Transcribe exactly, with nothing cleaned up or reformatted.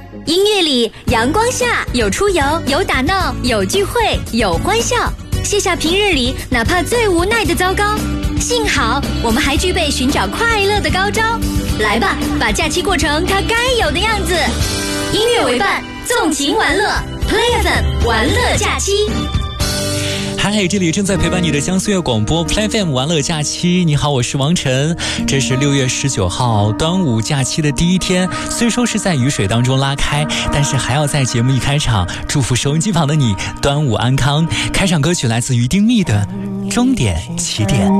音乐里，阳光下有出游，有打闹，有聚会，有欢笑。卸下平日里哪怕最无奈的糟糕，幸好我们还具备寻找快乐的高招。来吧，把假期过成它该有的样子。音乐为伴，纵情玩乐 ，Play F M 玩乐假期。 嗨，这里正在陪伴你的江苏乐广播 Play F M 玩乐假期。你好，我是王晨。这是六月十九号端午假期的第一天，虽说是在雨水当中拉开，但是还要在节目一开场祝福收音机旁的你端午安康。开场歌曲来自于丁密的《终点起点》。